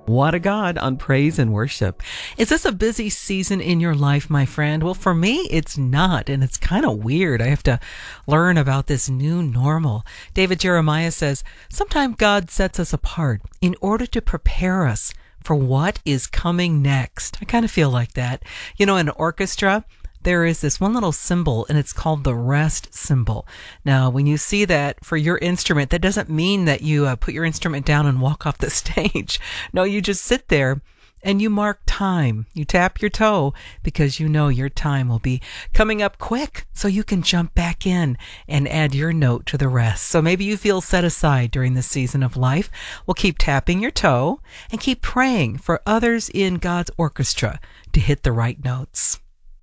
What a God on Praise and Worship. Is this a busy season in your life, my friend? Well, for me, it's not, and it's kind of weird. I have to learn about this new normal. David Jeremiah says, sometimes God sets us apart in order to prepare us for what is coming next. I kind of feel like that. You know, in an orchestra, there is this one little symbol, and it's called the rest symbol. Now, when you see that for your instrument, that doesn't mean that you put your instrument down and walk off the stage. No, you just sit there and you mark time. You tap your toe because you know your time will be coming up quick, so you can jump back in and add your note to the rest. So maybe you feel set aside during this season of life. Well, keep tapping your toe and keep praying for others in God's orchestra to hit the right notes.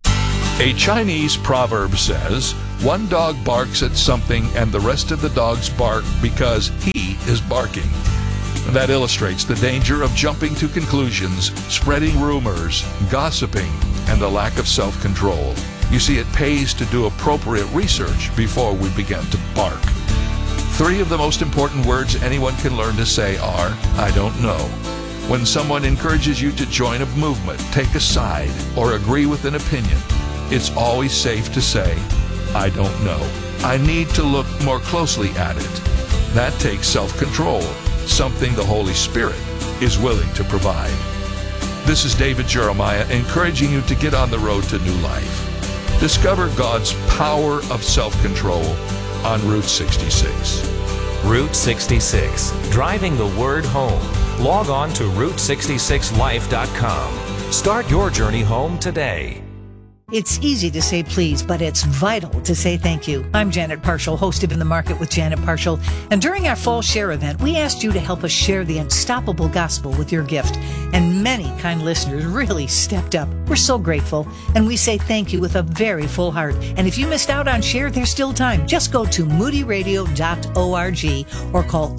A Chinese proverb says, one dog barks at something and the rest of the dogs bark because he is barking. That illustrates the danger of jumping to conclusions, spreading rumors, gossiping, and the lack of self-control. You see, it pays to do appropriate research before we begin to bark. 3 of the most important words anyone can learn to say are, I don't know. When someone encourages you to join a movement, take a side, or agree with an opinion, it's always safe to say, I don't know. I need to look more closely at it. That takes self-control, something the Holy Spirit is willing to provide. This is David Jeremiah encouraging you to get on the road to new life. Discover God's power of self-control on Route 66. Route 66, driving the word home. Log on to Route66Life.com. Start your journey home today. It's easy to say please, but it's vital to say thank you. I'm Janet Parshall, host of In the Market with Janet Parshall. And during our fall share event, we asked you to help us share the unstoppable gospel with your gift. And many kind listeners really stepped up. We're so grateful. And we say thank you with a very full heart. And if you missed out on share, there's still time. Just go to moodyradio.org or call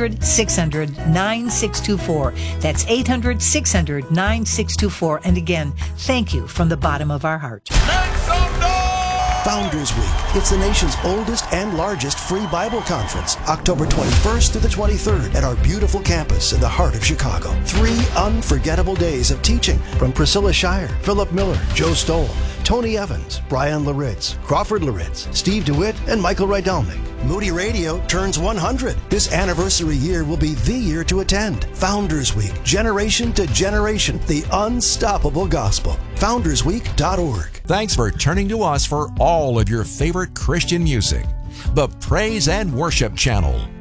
800-600-9624. That's 800-600-9624. And again, thank you from the bottom of our heart. Founders Week. It's the nation's oldest and largest free Bible conference, October 21st to the 23rd at our beautiful campus in the heart of Chicago. 3 unforgettable days of teaching from Priscilla Shire, Philip Miller, Joe Stoll, Tony Evans, Brian Laritz, Crawford Laritz, Steve DeWitt, and Michael Rydalnik. Moody Radio turns 100. This anniversary year will be the year to attend. Founders Week, generation to generation, the unstoppable gospel. FoundersWeek.org. Thanks for turning to us for all of your favorite Christian music. The Praise and Worship Channel.